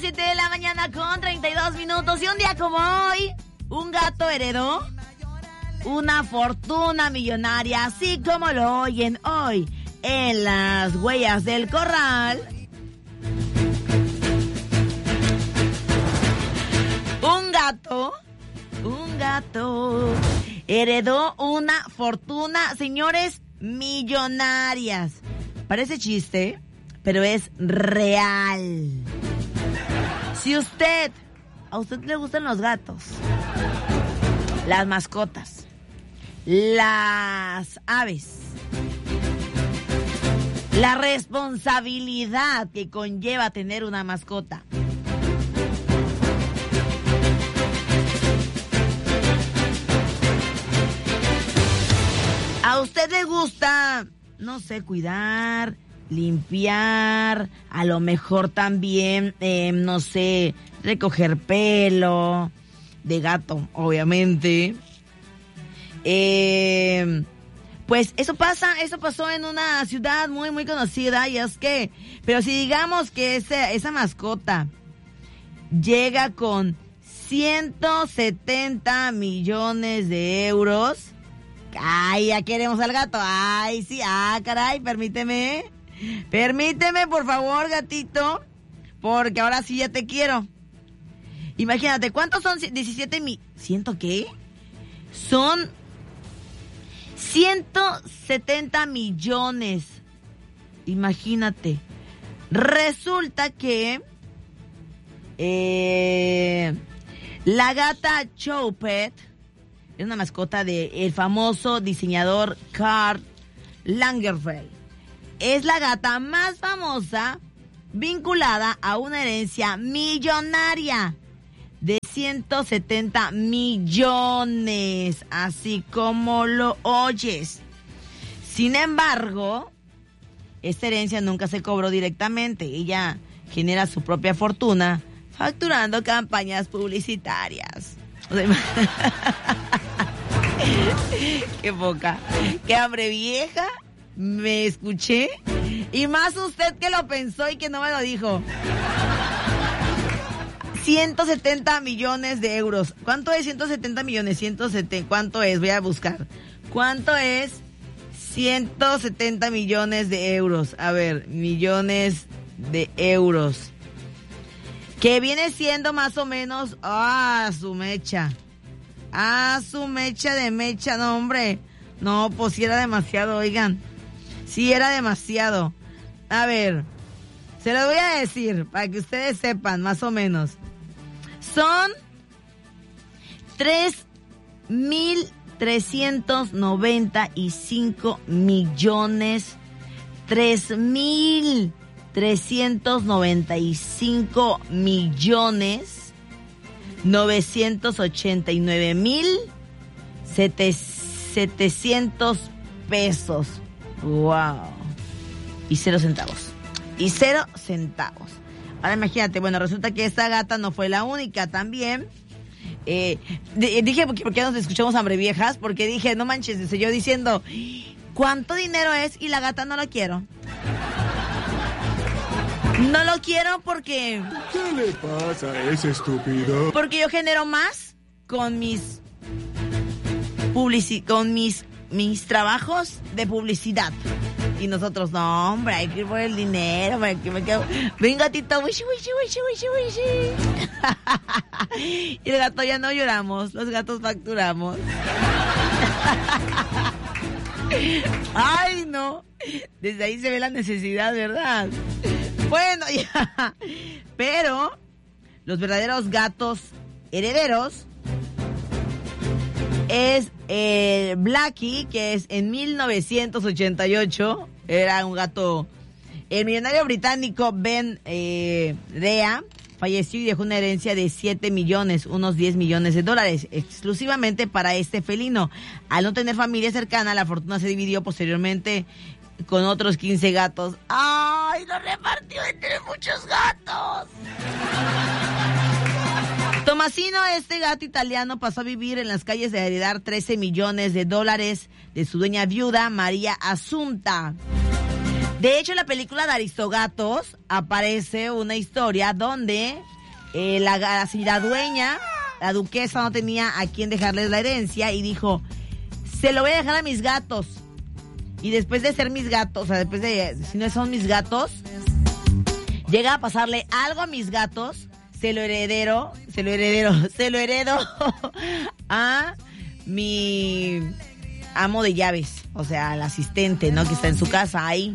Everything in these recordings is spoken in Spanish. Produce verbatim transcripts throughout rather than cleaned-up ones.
siete de la mañana con treinta y dos minutos. Y un día como hoy, un gato heredó una fortuna millonaria, así como lo oyen hoy en Las Huellas del Corral. Un gato, un gato heredó una fortuna, señores, millonarias. Parece chiste, pero es real. Si usted, a usted le gustan los gatos, las mascotas, las aves, la responsabilidad que conlleva tener una mascota, a usted le gusta, no sé, cuidar, limpiar, a lo mejor también, eh, no sé, recoger pelo de gato, obviamente. Eh, pues eso pasa, eso pasó en una ciudad muy, muy conocida, y es que, pero si digamos que ese, esa mascota llega con ciento setenta millones de euros, ay, ya queremos al gato, ay, sí, ah, caray, permíteme. Permíteme, por favor, gatito, porque ahora sí ya te quiero. Imagínate, ¿cuántos son? diecisiete mil. ¿Ciento qué? Son ciento setenta millones. Imagínate. Resulta que eh, la gata Choupette es una mascota del famoso diseñador Karl Lagerfeld. Es la gata más famosa vinculada a una herencia millonaria de ciento setenta millones, así como lo oyes. Sin embargo, esta herencia nunca se cobró directamente. Ella genera su propia fortuna facturando campañas publicitarias. O sea, qué poca, qué hambre vieja. Me escuché, y más usted que lo pensó y que no me lo dijo. ciento setenta millones de euros. ¿Cuánto es ciento setenta millones? ciento setenta, ¿cuánto es? Voy a buscar. ¿Cuánto es ciento setenta millones de euros? A ver, millones de euros. Que viene siendo más o menos, ah, su mecha. Ah, su mecha de mecha, no, hombre. No, pues sí era demasiado, oigan. Sí, era demasiado. A ver, se lo voy a decir para que ustedes sepan más o menos. Son tres mil trescientos noventa y cinco millones. Tres mil trescientos noventa y cinco millones. Novecientos ochenta y nueve mil setecientos pesos. Wow. Y cero centavos. Y cero centavos. Ahora imagínate, bueno, resulta que esta gata no fue la única también. Eh, de, dije, ¿por qué, ¿por qué nos escuchamos hambre viejas? Porque dije, no manches, dice yo diciendo, ¿cuánto dinero es? Y la gata no lo quiero. No lo quiero porque... ¿Qué le pasa a ese estúpido? Porque yo genero más con mis... Publici- con mis... mis trabajos de publicidad. Y nosotros, no, hombre, hay que ir por el dinero, para que me quedo... Ven, gatito, wishi, wishi, wishi, wishi, wishi. Y el gato, ya no lloramos, los gatos facturamos. Ay, no. Desde ahí se ve la necesidad, ¿verdad? Bueno, ya. Pero los verdaderos gatos herederos es el Blackie, que es en mil novecientos ochenta y ocho, era un gato. El millonario británico Ben eh, Rea falleció y dejó una herencia de siete millones, unos diez millones de dólares, exclusivamente para este felino. Al no tener familia cercana, la fortuna se dividió posteriormente con otros quince gatos. ¡Ay! Lo repartió entre muchos gatos. Tomasino, este gato italiano, pasó a vivir en las calles de heredar trece millones de dólares de su dueña viuda, María Asunta. De hecho, en la película de Aristogatos aparece una historia donde eh, la, la, la dueña, la duquesa, no tenía a quién dejarles la herencia y dijo, se lo voy a dejar a mis gatos. Y después de ser mis gatos, o sea, después de, si no son mis gatos, llega a pasarle algo a mis gatos, se lo heredero, se lo heredero, se lo heredo a mi amo de llaves, o sea, al asistente, ¿no? Que está en su casa ahí.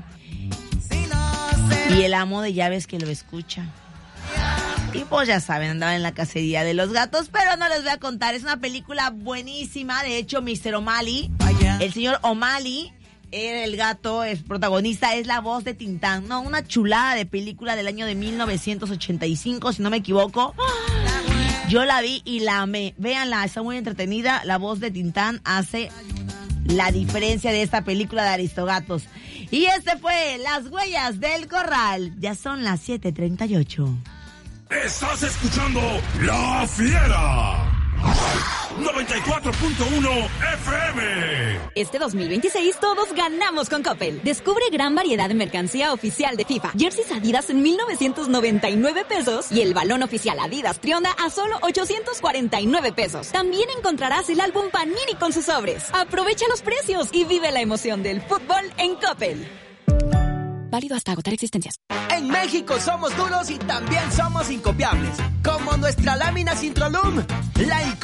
Y el amo de llaves que lo escucha. Y pues ya saben, andaba en la cacería de los gatos, pero no les voy a contar. Es una película buenísima. De hecho, mister O'Malley, el señor O'Malley, el gato, es protagonista, es la voz de Tintán. No, una chulada de película del año de mil novecientos ochenta y cinco, si no me equivoco. Yo la vi y la amé. Véanla, está muy entretenida. La voz de Tintán hace la diferencia de esta película de Aristogatos. Y este fue Las Huellas del Corral. Ya son las siete treinta y ocho. Estás escuchando La Fiera noventa y cuatro punto uno F M. Este dos mil veintiséis todos ganamos con Coppel. Descubre gran variedad de mercancía oficial de FIFA. Jerseys Adidas en mil novecientos noventa y nueve pesos y el balón oficial Adidas Trionda a solo ochocientos cuarenta y nueve pesos. También encontrarás el álbum Panini con sus sobres. Aprovecha los precios y vive la emoción del fútbol en Coppel. Válido hasta agotar existencias. En México somos duros y también somos incopiables. Como nuestra lámina Sintrolum, la